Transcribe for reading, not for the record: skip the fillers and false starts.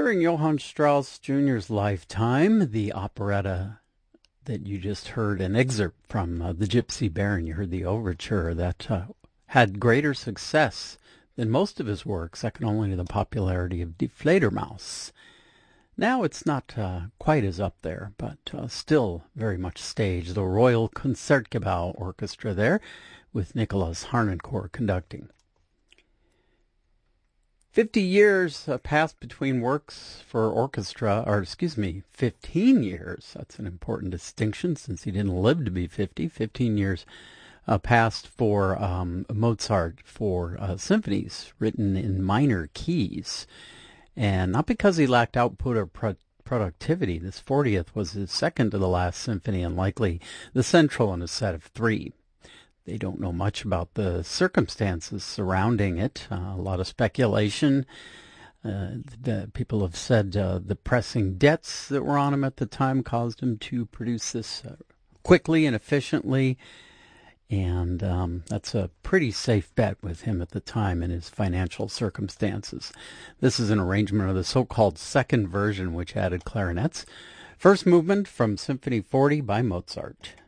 During Johann Strauss Jr.'s lifetime, the operetta that you just heard an excerpt from, The Gypsy Baron, you heard the overture, that had greater success than most of his works, second only to the popularity of Die Fledermaus. Now it's not quite as up there, but still very much staged. The Royal Concertgebouw Orchestra there, with Nicholas Harnoncourt conducting. 50 years passed between works for orchestra, 15 years. That's an important distinction since he didn't live to be 50. 15 years passed for Mozart for symphonies written in minor keys. And not because he lacked output or productivity. This 40th was his second to the last symphony and likely the central in a set of three. They don't know much about the circumstances surrounding it. A lot of speculation. The people have said the pressing debts that were on him at the time caused him to produce this quickly and efficiently. And that's a pretty safe bet with him at the time and his financial circumstances. This is an arrangement of the so-called second version, which added clarinets. First movement from Symphony 40 by Mozart.